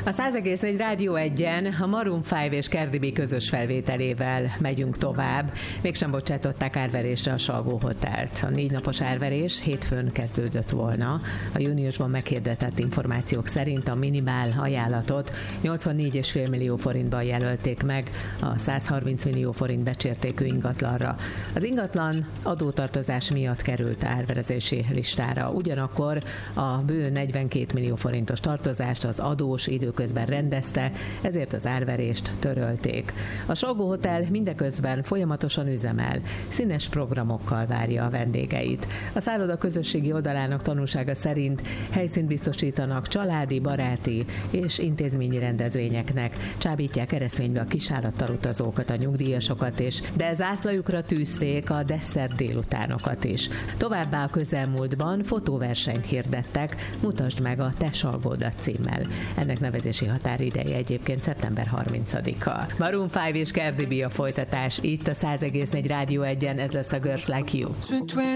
A 100,4 Rádió 1-en a Maroon 5 és Cardi B közös felvételével megyünk tovább. Mégsem bocsátották árverésre a Salgó Hotelt. A 4 napos árverés hétfőn kezdődött volna. A júniusban meghirdetett információk szerint a minimál ajánlatot 84,5 millió forintban jelölték meg a 130 millió forint becsértékű ingatlanra. Az ingatlan adótartozás miatt került árverezési listára. Ugyanakkor a bő 42 millió forintos tartozást az adós időközben rendezte, ezért az árverést törölték. A Salgó Hotel mindeközben folyamatosan üzemel, színes programokkal várja a vendégeit. A szálloda közösségi oldalának tanúsága szerint helyszínt biztosítanak családi, baráti és intézményi rendezvényeknek, csábítják kereszténybe a kisállattal utazókat, a nyugdíjasokat is, de zászlajukra tűzték a desszert délutánokat is. Továbbá a közelmúltban fotóversenyt hirdettek, mutasd meg a te Salgódat címmel. Ennek nevezési határideje egyébként szeptember 30-a. Maroon 5 és Cardi B a folytatás itt a 100,4 Rádió 1-en, ez lesz a Girls Like You.